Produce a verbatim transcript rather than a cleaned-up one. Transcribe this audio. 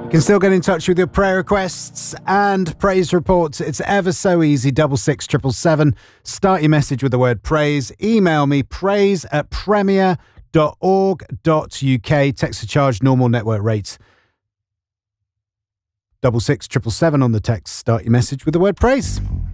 You can still get in touch with your prayer requests and praise reports. It's ever so easy. Double six triple seven. Start your message with the word praise. Email me praise at premier dot org dot uk. Text to charge normal network rates. Double six triple seven on the text. Start your message with the word praise.